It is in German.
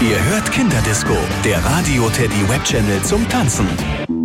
Ihr hört Kinderdisco, der Radio Teddy Webchannel zum Tanzen.